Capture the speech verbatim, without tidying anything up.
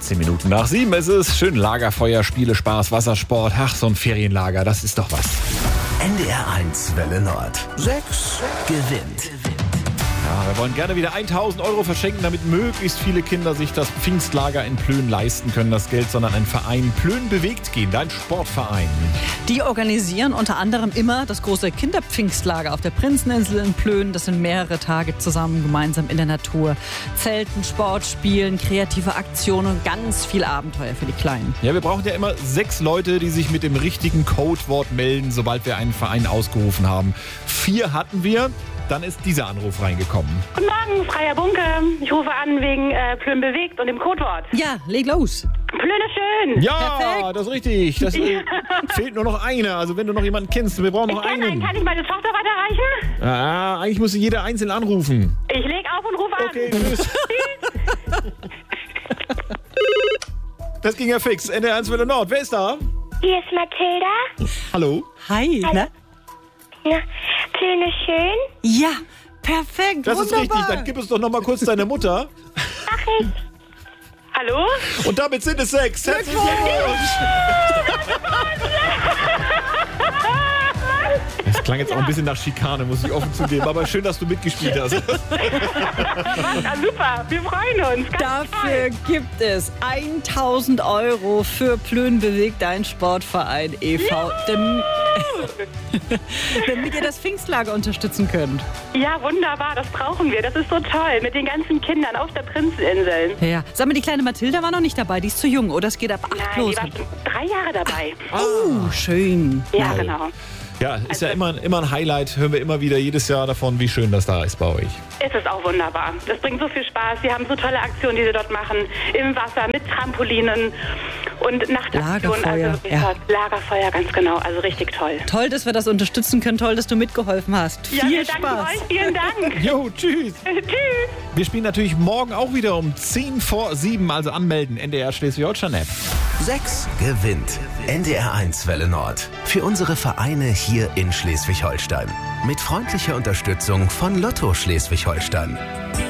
sechzehn Minuten nach sieben. Es ist schön Lagerfeuer, Spiele, Spaß, Wassersport. Ach, so ein Ferienlager, das ist doch was. N D R eins Welle Nord. Sechs gewinnt. Ja, wir wollen gerne wieder tausend Euro verschenken, damit möglichst viele Kinder sich das Pfingstlager in Plön leisten können. Das Geld, sondern ein Verein Plön bewegt gehen, dein Sportverein. Die organisieren unter anderem immer das große Kinderpfingstlager auf der Prinzeninsel in Plön. Das sind mehrere Tage zusammen gemeinsam in der Natur. Zelten, Sport, Spielen, kreative Aktionen und ganz viel Abenteuer für die Kleinen. Ja, wir brauchen ja immer sechs Leute, die sich mit dem richtigen Codewort melden, sobald wir einen Verein ausgerufen haben. Vier hatten wir. Dann ist dieser Anruf reingekommen. Guten Morgen, Freier Bunke. Ich rufe an wegen äh, Plön bewegt und dem Codewort. Ja, leg los. Plön ist schön. Ja, Perfekt. das ist richtig. Das äh, fehlt nur noch einer. Also wenn du noch jemanden kennst, wir brauchen noch Ich kenn einen. einen. Kann ich meine Tochter weiterreichen? Ah, eigentlich musst du jeder einzeln anrufen. Ich leg auf und rufe an. Okay, tschüss. Das ging ja fix. N D R eins Welle Nord. Wer ist da? Hier ist Mathilda. Hallo. Hi. Na? Ja, Plön ist schön. Ja, perfekt. Das wunderbar. ist richtig. Dann gib uns doch noch mal kurz deine Mutter. Mach ich. Hallo? Und damit sind es sechs. Herzlichen Glückwunsch. Das klang jetzt auch ein bisschen nach Schikane, muss ich offen zugeben. Aber schön, dass du mitgespielt hast. Ja, super, wir freuen uns. Ganz Dafür gibt es tausend Euro für Plön bewegt dein Sportverein e V, dem, damit ihr das Pfingstlager unterstützen könnt. Ja, wunderbar, das brauchen wir. Das ist so toll mit den ganzen Kindern auf der Prinzeninsel. Ja, sag mal, die kleine Mathilda war noch nicht dabei, die ist zu jung, oder? Es geht ab acht Nein, los. die war schon drei Jahre dabei. Oh, schön. Ja, genau. Ja, ist ja immer, immer ein Highlight. Hören wir immer wieder jedes Jahr davon, wie schön das da ist bei euch. Es ist auch wunderbar. Das bringt so viel Spaß. Sie haben so tolle Aktionen, die sie dort machen. Im Wasser, mit Trampolinen und Nachtaktionen. Lagerfeuer, Also ja. Lagerfeuer, ganz genau. Also richtig toll. Toll, dass wir das unterstützen können. Toll, dass du mitgeholfen hast. Ja, Viel wir danken Spaß. euch. Vielen Dank. Jo, tschüss. Tschüss. Wir spielen natürlich morgen auch wieder um zehn vor sieben, also anmelden. N D R Schleswig-Holstein-App. Sechs gewinnt. N D R eins Welle Nord. Für unsere Vereine hier in Schleswig-Holstein. Mit freundlicher Unterstützung von Lotto Schleswig-Holstein.